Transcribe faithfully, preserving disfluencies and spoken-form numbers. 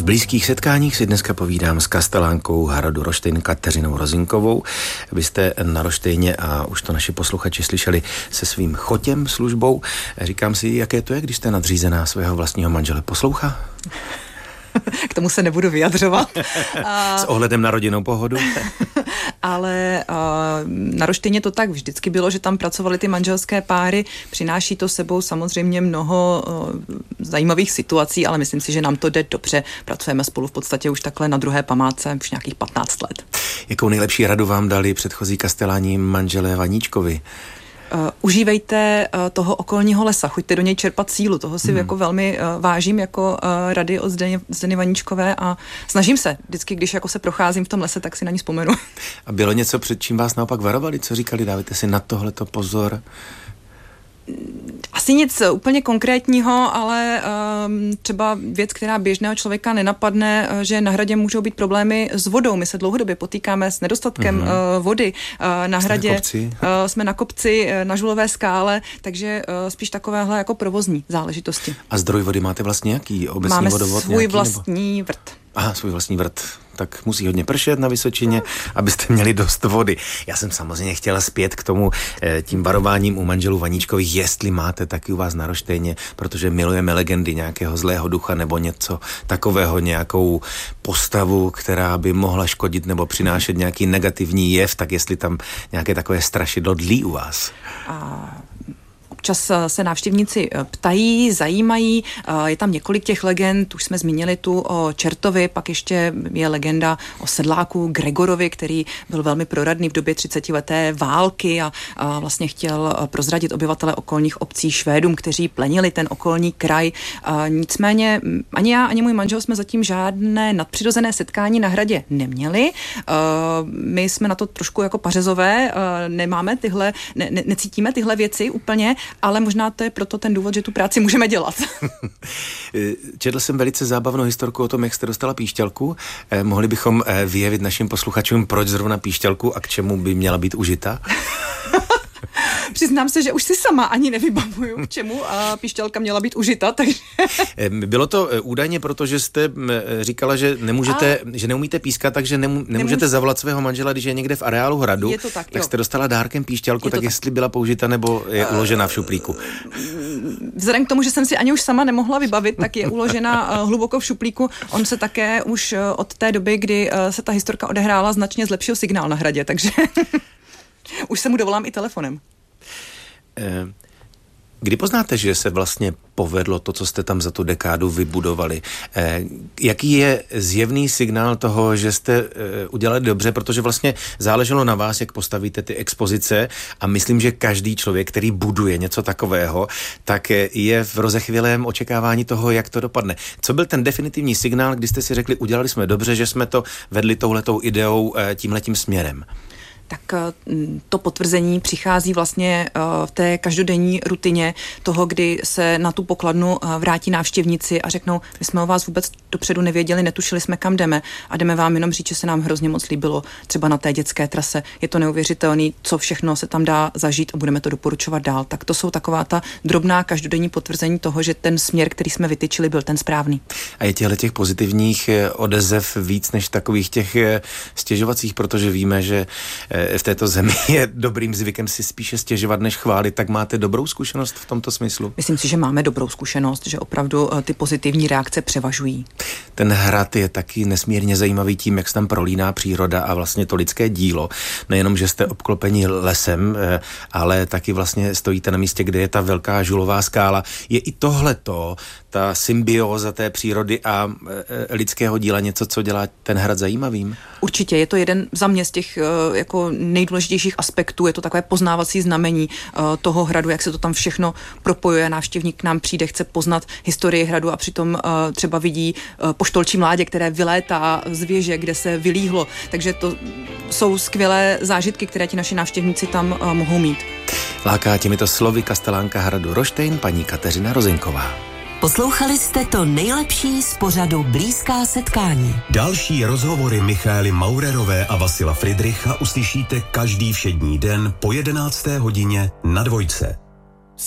blízkých setkáních si dneska povídám s kastelánkou hradu Roštejn Kateřinou Rozinkovou. Vy jste na Roštejně, a už to naši posluchači slyšeli, se svým chotěm, službou. Říkám si, jaké to je, když jste nadřízená svého vlastního manžele. Poslouchá? K tomu se nebudu vyjadřovat. S ohledem na rodinnou pohodu? Ale uh, na Roštejně to tak vždycky bylo, že tam pracovaly ty manželské páry. Přináší to sebou samozřejmě mnoho uh, zajímavých situací, ale myslím si, že nám to jde dobře. Pracujeme spolu v podstatě už takhle na druhé památce už nějakých patnáct let. Jakou nejlepší radu vám dali předchozí kasteláni manželé Vaníčkovi? Uh, užívejte uh, toho okolního lesa, choďte do něj čerpat sílu, toho si hmm. jako velmi uh, vážím jako uh, rady od Zdeny, Zdeny Vaníčkové a snažím se, vždycky, když jako se procházím v tom lese, tak si na ní vzpomenu. A bylo něco, před čím vás naopak varovali, co říkali, dávajte si na tohleto pozor? Asi nic úplně konkrétního, ale um, třeba věc, která běžného člověka nenapadne, že na hradě můžou být problémy s vodou. My se dlouhodobě potýkáme s nedostatkem mm-hmm. uh, vody. Uh, na hradě uh, jsme na kopci, uh, na Žulové skále, takže uh, spíš takovéhle jako provozní záležitosti. A zdroj vody máte vlastně jaký? Obecní Máme vodovod svůj nějaký, vlastní nebo? vrt. Aha, svůj vlastní vrt. Tak musí hodně pršet na Vysočině, abyste měli dost vody. Já jsem samozřejmě chtěla zpět k tomu tím varováním u manželů Vaníčkových, jestli máte taky u vás na Roštejně, protože milujeme legendy nějakého zlého ducha nebo něco takového, nějakou postavu, která by mohla škodit nebo přinášet nějaký negativní jev, tak jestli tam nějaké takové strašidlo dlí u vás. A... Občas se návštěvníci ptají, zajímají, je tam několik těch legend, už jsme zmínili tu o Čertovi, pak ještě je legenda o sedláku Gregorovi, který byl velmi proradný v době třicetileté války a, a vlastně chtěl prozradit obyvatele okolních obcí Švédům, kteří plenili ten okolní kraj. A nicméně ani já, ani můj manžel jsme zatím žádné nadpřirozené setkání na hradě neměli. A my jsme na to trošku jako pařezové, nemáme tyhle, ne, ne, necítíme tyhle věci úplně, ale možná to je proto ten důvod, že tu práci můžeme dělat. Četl jsem velice zábavnou historku o tom, jak jste dostala píšťalku. Eh, mohli bychom eh, vyjevit našim posluchačům, proč zrovna píšťalku a k čemu by měla být užita? Přiznám se, že už si sama ani nevybavuju, k čemu a píšťalka měla být užita, takže... Bylo to údajně proto, že jste říkala, že nemůžete, a... že neumíte pískat, takže nemů, nemůžete Nemůž... zavolat svého manžela, když je někde v areálu hradu. Je to tak, tak jste dostala dárkem píšťalku, tak, tak jestli byla použita nebo je uh... uložena v šuplíku. Vzhledem k tomu, že jsem si ani už sama nemohla vybavit, tak je uložena hluboko v šuplíku. On se také už od té doby, kdy se ta historka odehrála, značně zlepšil signál na hradě, takže už se mu dovolám i telefonem. Kdy poznáte, že se vlastně povedlo to, co jste tam za tu dekádu vybudovali? Jaký je zjevný signál toho, že jste udělali dobře, protože vlastně záleželo na vás, jak postavíte ty expozice a myslím, že každý člověk, který buduje něco takového, tak je v rozechvělém očekávání toho, jak to dopadne. Co byl ten definitivní signál, kdy jste si řekli, udělali jsme dobře, že jsme to vedli touhletou ideou tímhletím směrem? Tak to potvrzení přichází vlastně v té každodenní rutině toho, kdy se na tu pokladnu vrátí návštěvníci a řeknou, my jsme o vás vůbec dopředu nevěděli, netušili jsme, kam jdeme a jdeme vám jenom říct, že se nám hrozně moc líbilo třeba na té dětské trase. Je to neuvěřitelný, co všechno se tam dá zažít a budeme to doporučovat dál. Tak to jsou taková ta drobná každodenní potvrzení toho, že ten směr, který jsme vytyčili, byl ten správný. A je těchto těch pozitivních odezev víc než takových těch stěžovacích, protože víme, že v této zemi je dobrým zvykem si spíše stěžovat než chválit, tak máte dobrou zkušenost v tomto smyslu? Myslím si, že máme dobrou zkušenost, že opravdu ty pozitivní reakce převažují. Ten hrad je taky nesmírně zajímavý tím, jak se tam prolíná příroda a vlastně to lidské dílo. Nejenom, že jste obklopeni lesem, ale taky vlastně stojíte na místě, kde je ta velká Žulová skála. Je i tohleto, ta symbióza té přírody a lidského díla něco, co dělá ten hrad zajímavým? Určitě, je to jeden za mě z těch jako nejdůležitějších aspektů, je to takové poznávací znamení toho hradu, jak se to tam všechno propojuje, návštěvník k nám přijde, chce poznat historii hradu a přitom třeba vidí poštolčí mládě, které vylétá z věže, kde se vylíhlo, takže to jsou skvělé zážitky, které ti naši návštěvníci tam mohou mít. Láká těmito slovy kastelánka hradu Roštejn paní Kateřina Rozinková. Poslouchali jste to nejlepší z pořadu Blízká setkání. Další rozhovory Michaely Maurerové a Vasila Fridricha uslyšíte každý všední den po jedenácté hodině na Dvojce.